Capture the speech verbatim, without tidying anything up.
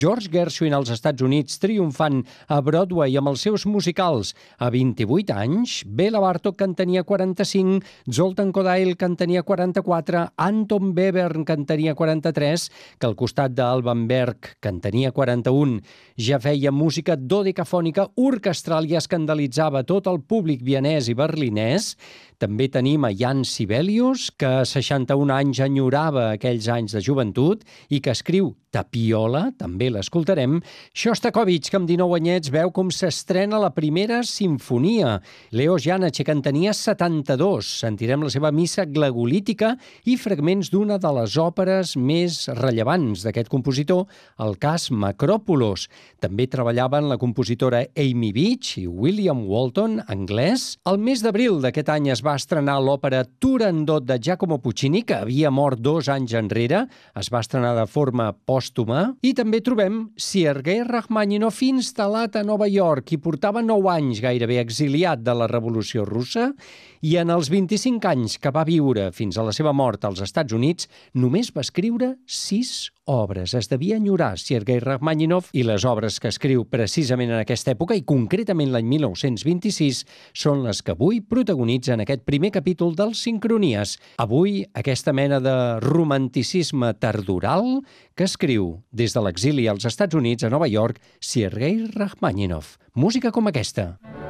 George Gershwin als Estats Units triomfant a Broadway amb els seus musicals a vint-i-vuit anys, Bela Bartok, que en tenia quaranta-cinc, Zoltan Kodaly, que en tenia quaranta-quatre, Anton Webern, que en tenia quaranta-tres, que al costat d'Alban Berg, que en tenia quaranta-un, ja feia música dodecafònica orquestral i escandalitzava tot el públic vienès i berlinès. També tenim a Jan Sibelius, que a seixanta-un anys enyorava aquells anys de joventut i que escriu Tapiola, també l'escoltarem. Shostakovich, que amb dinou anyets veu com s'estrena la primera sinfonia. Leo Janáček, que en tenia setanta-dos. Sentirem la seva missa glagolítica i fragments d'una de les òperes més rellevants d'aquest compositor, el cas Macrópulos. També treballaven la compositora Amy Beach i William Walton, anglès. El mes d'abril d'aquest any es va estrenar l'òpera Turandot de Giacomo Puccini, que havia mort dos anys enrere. Es va estrenar de forma pòstuma. I també trobem Sergei Rachmaninov, instal·lat a Nova York i portava nou anys gairebé exiliat de la Revolució Russa, i en els vint-i-cinc anys que va viure fins a la seva mort als Estats Units només va escriure sis obres. Es devia enyorar Sergei Rachmaninov, i les obres que escriu precisament en aquesta època, i concretament l'any mil nou-cents vint-i-sis, són les que avui protagonitzen aquest primer capítol dels Sincronies. Avui, aquesta mena de romanticisme tardoral que escriu des de l'exili als Estats Units, a Nova York, Sergei Rachmaninov. Música com aquesta.